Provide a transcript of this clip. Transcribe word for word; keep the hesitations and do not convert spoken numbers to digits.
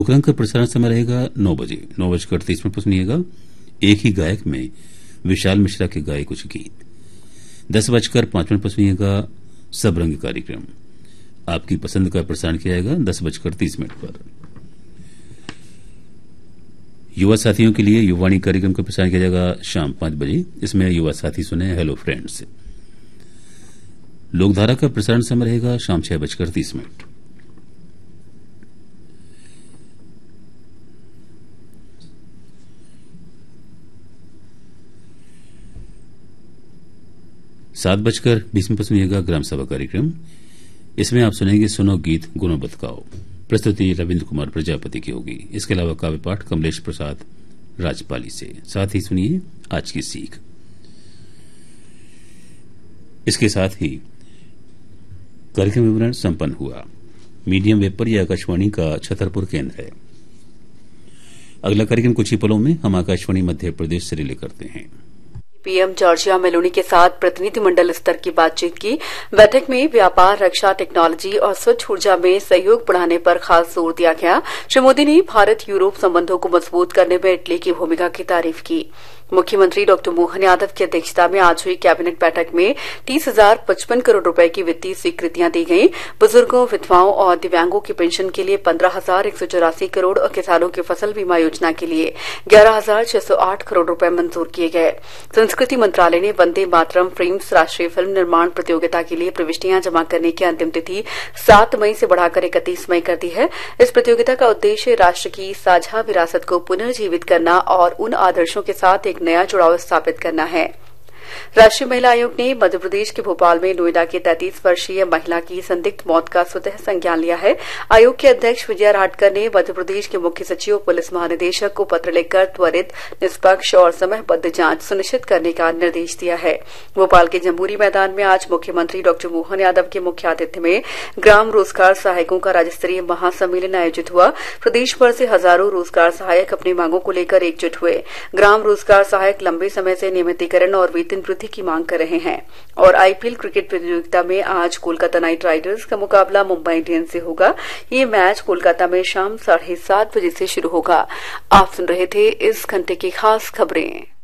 कार्यक्रम का प्रसारण समय रहेगा नौ बजे नौ बजकर तीस मिनट पर सुनिएगा एक ही गायक में विशाल मिश्रा के गाए कुछ गीत। दस बजकर पांच मिनट पर सुनिएगा सब रंग कार्यक्रम, आपकी पसंद का प्रसारण किया जाएगा दस बजकर तीस मिनट पर। युवा साथियों के लिए युवाणी कार्यक्रम का प्रसारण किया जाएगा शाम पांच बजे। इसमें युवा साथी सुने हेलो फ्रेंड्स। लोकधारा का प्रसारण समय रहेगा शाम छह बजकर तीस मिनट। सात बजकर बीस मिनट पर सुनिएगा ग्राम सभा कार्यक्रम। इसमें आप सुनेंगे सुनो गीत गुनो बतकाओ, प्रस्तुति रविंद्र कुमार प्रजापति की होगी। इसके अलावा काव्य पाठ कमलेश प्रसाद राजपाली से। साथ ही सुनिए आज की सीख। इसके साथ ही कार्यक्रम विवरण संपन्न हुआ। मीडियम वेब पर यह आकाशवाणी का छतरपुर केंद्र है। अगला कार्यक्रम कुछ ही पलों में हम आकाशवाणी मध्य प्रदेश से रिले करते हैं। पीएम जॉर्जिया मेलोनी के साथ प्रतिनिधिमंडल स्तर की बातचीत की। बैठक में व्यापार, रक्षा, टेक्नोलॉजी और स्वच्छ ऊर्जा में सहयोग बढ़ाने पर खास जोर दिया गया। श्री मोदी ने भारत यूरोप संबंधों को मजबूत करने में इटली की भूमिका की तारीफ की। मुख्यमंत्री डॉक्टर मोहन यादव की अध्यक्षता में आज हुई कैबिनेट बैठक में तीस हजार पचपन करोड़ रुपए की वित्तीय स्वीकृतियां दी गईं। बुजुर्गों, विधवाओं और दिव्यांगों की पेंशन के लिए पंद्रह हजार एक सौ चौरासी करोड़ और किसानों की फसल बीमा योजना के लिए ग्यारह हजार छह सौ आठ करोड़ रुपए मंजूर किए गए। संस्कृति मंत्रालय ने वंदे मातरम फिल्म्स राष्ट्रीय फिल्म निर्माण प्रतियोगिता के लिए प्रविष्टियां जमा करने की अंतिम तिथि सात मई से बढ़ाकर इकतीस मई कर दी है। इस प्रतियोगिता का उद्देश्य राष्ट्र की साझा विरासत को पुनर्जीवित करना और उन आदर्शों के साथ एक नया जुड़ाव स्थापित करना है। राष्ट्रीय महिला आयोग ने मध्य प्रदेश के भोपाल में नोएडा की तैंतीस वर्षीय महिला की संदिग्ध मौत का स्वतः संज्ञान लिया है। आयोग के अध्यक्ष विजया राटकर ने मध्य प्रदेश के मुख्य सचिव, पुलिस महानिदेशक को पत्र लिखकर त्वरित, निष्पक्ष और समयबद्ध जांच सुनिश्चित करने का निर्देश दिया है। भोपाल के जम्बूरी मैदान में आज मुख्यमंत्री डॉक्टर मोहन यादव के मुख्य आतिथ्य में ग्राम रोजगार सहायकों का राज्य स्तरीय महासम्मेलन आयोजित हुआ। प्रदेश भर से हजारों रोजगार सहायक अपनी मांगों को लेकर एकजुट हुए। ग्राम रोजगार सहायक लंबे समय से नियमितीकरण और वेतन वृद्धि की मांग कर रहे हैं। और आईपीएल क्रिकेट प्रतियोगिता में आज कोलकाता नाइट राइडर्स का मुकाबला मुंबई इंडियंस से होगा। ये मैच कोलकाता में शाम साढ़े सात बजे से शुरू होगा। आप सुन रहे थे इस घंटे की खास खबरें।